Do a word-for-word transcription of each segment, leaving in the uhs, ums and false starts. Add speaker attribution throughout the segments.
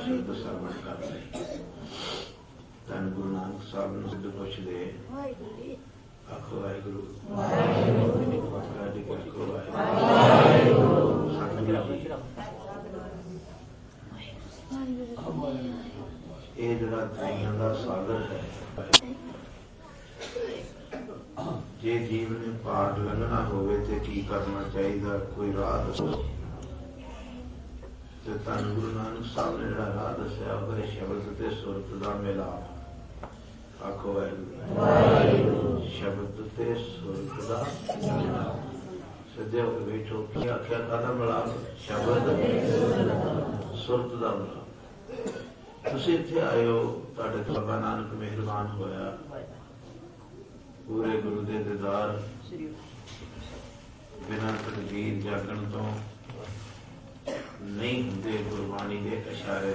Speaker 1: ਸ਼ਬਦ ਸਰਵਣ ਕਰ ਲਈ। ਧੰਨ ਗੁਰੂ ਨਾਨਕ ਸਾਹਿਬ ਨੂੰ ਸਿੱਧ ਪੁੱਛਦੇ ਆਖੋ ਵਾਹਿਗੁਰੂ ਇਹ ਜਿਹੜਾ ਦਰਿਆ ਦਾ ਸਾਗਰ ਹੈ, ਜੇ ਜੀਵ ਨੇ ਪਾਰ ਲੰਘਣਾ ਹੋਵੇ ਤੇ ਕੀ ਕਰਨਾ ਚਾਹੀਦਾ, ਕੋਈ ਰਾਹ ਦੱਸੋ। ਤੇ ਧੰਨ ਗੁਰੂ ਨਾਨਕ ਸਾਹਿਬ ਨੇ ਜਿਹੜਾ ਰਾਹ ਦੱਸਿਆ ਉਹ ਹੈ ਸ਼ਬਦ ਤੇ ਸੁਰਤ ਦਾ ਮਿਲਾਪ। ਆਖੋ ਵਾਹਿਗੁਰੂ। ਸ਼ਬਦ ਤੇ ਸੁਰਤ ਦਾ ਮਿਲਾਪ। ਸੱਜੇ ਹੋ ਕੇ ਬੈਠੋ। ਕੀ ਆਖਿਆ? ਕਾਹਦਾ ਮਿਲਾਪ? ਸ਼ਬਦ ਸੁਰਤ ਦਾ ਮਿਲਾਪ। ਤੁਸੀਂ ਇੱਥੇ ਆਏ ਹੋ, ਤੁਹਾਡੇ ਤੋਂ ਬਾਬਾ ਨਾਨਕ ਮਿਹਰਬਾਨ ਹੋਇਆ, ਪੂਰੇ ਗੁਰੂ ਦੇ ਦੀਦਾਰ ਬਿਨਾਂ ਤਕਦੀਰ ਜਾਗਣ ਤੋਂ ਨਹੀਂ ਹੁੰਦੇ। ਗੁਰਬਾਣੀ ਦੇ ਇਸ਼ਾਰੇ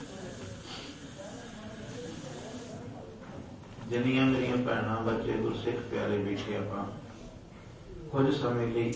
Speaker 1: ਜਿੰਨੀਆਂ ਮੇਰੀਆਂ ਭੈਣਾਂ ਬੱਚੇ ਗੁਰਸਿੱਖ ਪਿਆਰੇ ਬੈਠੇ, ਆਪਾਂ ਕੁਝ ਸਮੇਂ ਲਈ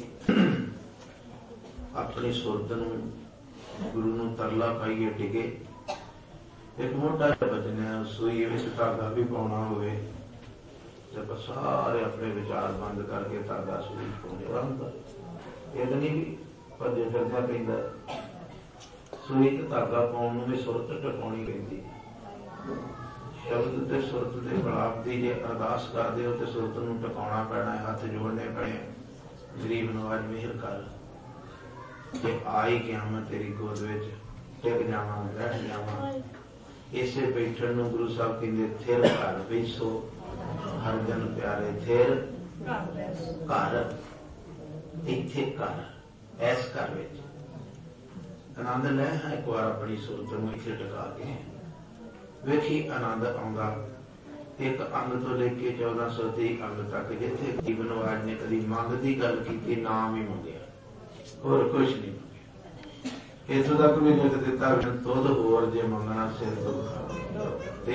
Speaker 1: ਆਪਣੀ ਸੁਰਤ ਨੂੰ ਗੁਰੂ ਨੂੰ ਤਰਲਾ ਪਾਈਏ, ਟਿਕੇ। ਇੱਕ ਮੋਟਾ ਬਚਨਿਆ ਸੂਈ ਵਿੱਚ ਧਾਗਾ ਵੀ ਪਾਉਣਾ ਹੋਵੇ ਤੇ ਸਾਰੇ ਆਪਣੇ ਵਿਚਾਰ ਬੰਦ ਕਰਕੇ ਧਾਗਾ ਸੂਈ ਪਾਉਂਦੇ ਰਹਿੰਦਾ। ਇਹ ਨਹੀਂ ਵੀ ਭੱਜੇ ਫਿਰਦਾ ਪੈਂਦਾ। ਸੂਈ ਤੇ ਧਾਗਾ ਪਾਉਣ ਨੂੰ ਵੀ ਸੁਰਤ ਟਿਕਾਉਣੀ ਪੈਂਦੀ। ਸ਼ਬਦ ਤੇ ਸੁਰਤ ਦੇ ਮਿਲਾਪ ਦੀ ਜੇ ਅਰਦਾਸ ਕਰਦੇ ਹੋ ਤੇ ਸੁਰਤ ਨੂੰ ਟਿਕਾਉਣਾ ਪੈਣਾ, ਹੱਥ ਜੋੜਨੇ ਪੈਣੇ। ਗਰੀਬ ਨਵਾਜ ਮਿਹਰ ਕਰ, ਜੇ ਆਈ ਗਿਆ ਮੈਂ ਤੇਰੀ ਗੋਦ ਵਿੱਚ ਟਿਕ ਜਾਵਾਂ, ਬੈਠ ਜਾਵਾਂ। ਇਸੇ ਬੈਠਣ ਨੂੰ ਗੁਰੂ ਸਾਹਿਬ ਕਹਿੰਦੇ ਥਿਰ ਘਰ ਬੈਸੋ ਹਰ ਜਨ ਪਿਆਰੇ। ਥਿਰ ਘਰ, ਇੱਥੇ ਘਰ, ਐਸ ਘਰ ਵਿੱਚ ਆਨੰਦ ਲੈ। ਇੱਕ ਵਾਰ ਆਪਣੀ ਸੁਰਤ ਨੂੰ ਇੱਥੇ ਟਿਕਾ ਕੇ ਵੇਖੀ, ਆਨੰਦ ਆਉਂਦਾ। ਇੱਕ ਅੰਗ ਤੋਂ ਲੈ ਕੇ ਚੌਦਾਂ ਸੌ ਤੀਹ ਅੰਗ ਤੱਕ ਜਿੱਥੇ ਗਰੀਬ ਨਵਾਜ ਨੇ ਕਦੀ ਮੰਗ ਦੀ ਗੱਲ ਕੀਤੀ, ਨਾਮ ਹੀ ਮੰਗਿਆ, ਹੋਰ ਕੁਛ ਨਹੀਂ ਮੰਗਿਆ। ਇੱਥੋਂ ਤੱਕ ਵੀ ਲਿਖ ਦਿੱਤਾ ਤੁਧ ਹੋਰ ਜੇ ਮੰਗਣਾ ਸਿਰ ਦੁੱਖ ਤੇ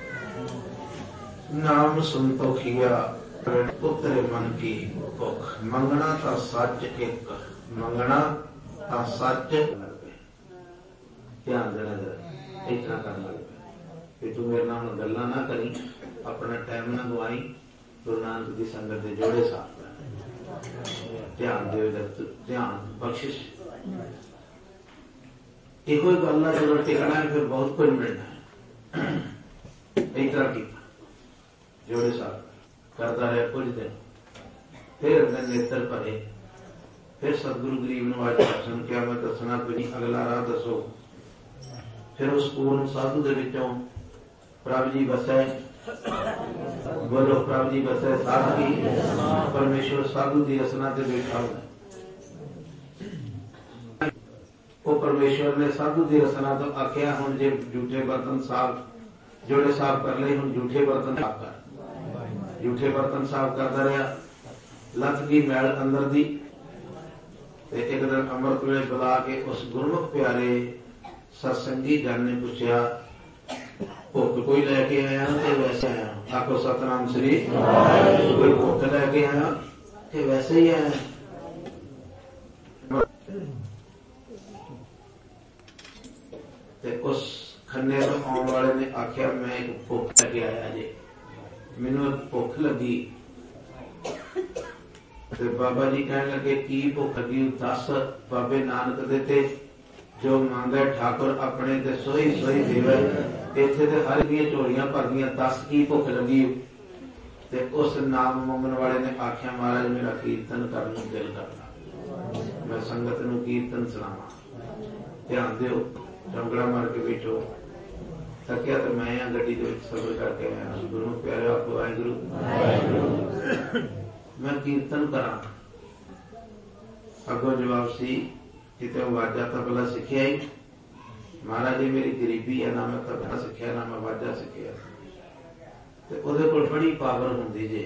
Speaker 1: ਨਾਮ ਸੁਣਤੋ ਖੀਆ ਪੁੱਤਰੇ ਮਨ ਕੀ ਭੁੱਖ। ਮੰਗਣਾ ਤਾਂ ਸੱਚ ਇੱਕ, ਮੰਗਣਾ ਤਾਂ ਸੱਚ। ਧਿਆਨ ਦੇਣਾ ਜਰਾ, ਇਸ ਤਰ੍ਹਾਂ ਕਰਨ ਲੱਗ ਪਿਆ ਕਿ ਤੂੰ ਮੇਰੇ ਨਾਲ ਗੱਲਾਂ ਨਾ ਕਰੀ, ਆਪਣਾ ਟਾਈਮ ਨਾ ਗਵਾਈ, ਗੁਰੂ ਨਾਨਕ ਦੀ ਸੰਗਤ ਦੇ ਜੋੜੇ ਸਾਥ ਕਰ। ਧਿਆਨ ਦੇ, ਧਿਆਨ ਬਖਸ਼ਿਸ਼। ਇਹੋ ਗੱਲ ਆ, ਜਦੋਂ ਟਿਕਣਾ ਫਿਰ ਬਹੁਤ ਕੁਝ ਮਿਲਣਾ ਹੈ। ਇਸ ਤਰ੍ਹਾਂ ਕੀਤਾ, ਜੋੜੇ ਸਾਥ ਕਰਦਾ ਰਿਹਾ ਕੁਝ ਦਿਨ। ਫਿਰ ਅੰਦਰ ਨੇਤਰ ਭਰੇ। ਫਿਰ ਸਤਿਗੁਰੂ ਗਰੀਬ ਨਵਾਜ ਦਰਸ਼ਨ ਕਿਹਾ, ਮੈਂ ਦੱਸਣਾ ਕੋਈ ਨਹੀਂ, ਅਗਲਾ ਰਾਹ ਦੱਸੋ। ਫਿਰ ਉਸ ਪੂਰਨ ਸਾਧੂ ਦੇ ਵਿੱਚੋਂ ਪ੍ਰਭ ਜੀ ਵਸੈ, ਬੋਲੋ ਪ੍ਰਭ ਜੀ ਵਸੈ ਸਾਧ ਕੀ। ਪਰਮੇਸ਼ਵਰ ਸਾਧੂ ਦੀ ਰਸਨਾ ਤੇ ਬੈਠਾ ਹੋਇਆ। ਉਹ ਪਰਮੇਸ਼ਵਰ ਨੇ ਸਾਧੂ ਦੀ ਰਸਨਾ ਤੋਂ ਆਖਿਆ, ਹੁਣ ਜੇ ਝੂਠੇ ਬਰਤਨ ਸਾਫ਼ ਜੋੜੇ ਸਾਫ਼ ਕਰ ਲਏ, ਹੁਣ ਝੂਠੇ ਬਰਤਨ ਸਾਫ਼ ਕਰ। ਝੂਠੇ ਬਰਤਨ ਸਾਫ਼ ਕਰਦਾ ਰਿਹਾ, ਲੱਥ ਗਈ ਮੈਲ ਅੰਦਰ ਦੀ। ਤੇ ਇੱਕ ਦਿਨ ਅੰਮ੍ਰਿਤ ਵੇਲੇ ਬੁਲਾ ਕੇ ਉਸ ਗੁਰਮੁਖ ਪਿਆਰੇ ਸਤਸੰਗੀ ਜਨ ਨੇ ਪੁੱਛਿਆ, ਭੁੱਖ ਕੋਈ ਲੈ ਕੇ ਆਇਆ ਤੇ ਵੈਸੇ ਆਇਆ? ਆਖੋ ਸਤਨਾਮ ਸ੍ਰੀ। ਕੋਈ ਭੁੱਖ ਲੈ ਕੇ ਆਇਆ ਤੇ ਵੈਸੇ ਹੀ ਆਇਆ? ਤੇ ਉਸ ਖੰਨੇ ਤੋਂ ਆਉਣ ਵਾਲੇ ਨੇ ਆਖਿਆ, ਮੈਂ ਇੱਕ ਭੁੱਖ ਲੈ ਕੇ ਆਇਆ ਜੇ, ਮੈਨੂੰ ਭੁੱਖ ਲੱਗੀ। ਤੇ ਬਾਬਾ ਜੀ ਕਹਿਣ ਲੱਗੇ, ਕੀ ਭੁੱਖ ਲੱਗੀ? ਦੱਸ। ਬਾਬੇ ਨਾਨਕ ਦੇ ਤੇ ਜੋ ਮੰਗੇ ਠਾਕੁਰ ਆਪਣੇ ਤੇ ਸੋਈ ਸੋਈ ਦੇਵੇ। ਇੱਥੇ ਤੇ ਹਰ ਦੀਆਂ ਝੋਲੀਆਂ ਭਰਦੀਆਂ, ਦੱਸ ਕੀ ਭੁੱਖ ਲੱਗੀ? ਤੇ ਉਸ ਨਾਮ ਮੰਗਣ ਵਾਲੇ ਨੇ ਆਖਿਆ, ਮਹਾਰਾਜ ਮੇਰਾ ਕੀਰਤਨ ਕਰਨ ਨੂੰ ਦਿਲ ਕਰਦਾ, ਮੈਂ ਸੰਗਤ ਨੂੰ ਕੀਰਤਨ ਸੁਣਾਵਾਂ। ਧਿਆਨ ਦਿਓ, ਚੰਗੜਾ ਮਾਰ ਕੇ ਬੈਠੋ। ਥੱਕਿਆ ਤੇ ਮੈਂ ਆ, ਗੱਡੀ ਦੇ ਵਿੱਚ ਸਫ਼ਰ ਕਰਕੇ ਆਇਆ। ਗੁਰੂ ਪਿਆਰੇ ਆਪੋ ਵਾਹਿਗੁਰੂ, ਮੈਂ ਕੀਰਤਨ ਕਰਾਂ। ਅੱਗੋਂ ਜਵਾਬ ਸੀ, ਕਿਤੇ ਵਾਜਾ ਤਬਲਾ ਸਿੱਖਿਆ ਹੀ? ਮਹਾਰਾਜ ਜੀ ਮੇਰੀ ਗਰੀਬੀ ਹੈ, ਨਾ ਮੈਂ ਤਬਲਾ ਸਿੱਖਿਆ ਨਾ ਮੈਂ ਵਾਜਾ ਸਿੱਖਿਆ। ਤੇ ਉਹਦੇ ਕੋਲ ਬੜੀ ਪਾਵਰ ਹੁੰਦੀ ਜੇ।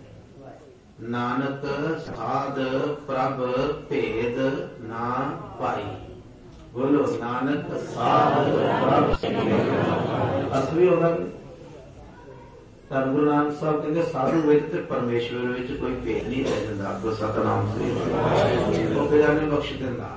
Speaker 1: ਨਾਨਕ ਸਾਧ ਪ੍ਰਭ ਭੇਦ ਨਾ ਪਾਈ। ਬੋਲੋ ਨਾਨਕ ਸਾਧ ਪ੍ਰਭ ਅਰਥ ਵੀ ਉਹਦਾ। ਧੰਨ ਗੁਰੂ ਨਾਨਕ ਸਾਹਿਬ ਕਹਿੰਦੇ ਸਾਧੂ ਵਿੱਚ ਤੇ ਪਰਮੇਸ਼ਵਰ ਵਿੱਚ ਕੋਈ ਭੇਦ ਨਹੀਂ ਰਹਿ ਜਾਂਦਾ। ਅੱਗੋਂ ਸਤਨਾਮ ਸ੍ਰੀ ਉਹ ਖਜ਼ਾਨੇ ਬਖਸ਼ ਦਿੰਦਾ।